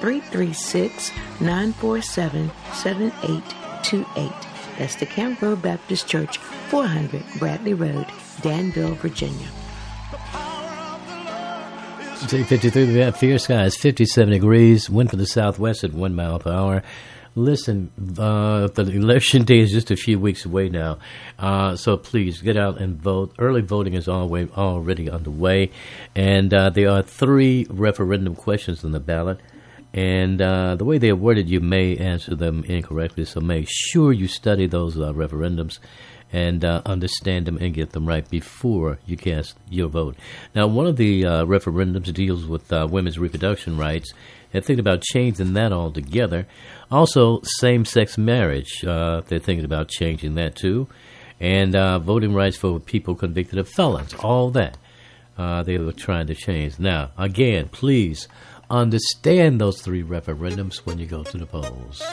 336-947-7828. That's the Camp Road Baptist Church, 400 Bradley Road, Danville, Virginia. Take 53, we have clear skies, 57 degrees, wind from the southwest at 1 mile per hour. Listen, the election day is just a few weeks away now, so please get out and vote. Early voting is already underway, and there are 3 referendum questions on the ballot. And the way they're worded, you may answer them incorrectly, so make sure you study those referendums and understand them and get them right before you cast your vote. Now, one of the referendums deals with women's reproduction rights. They're thinking about changing that altogether. Also, same-sex marriage. They're thinking about changing that, too. And voting rights for people convicted of felons. All that they were trying to change. Now, again, please understand those 3 referendums when you go to the polls.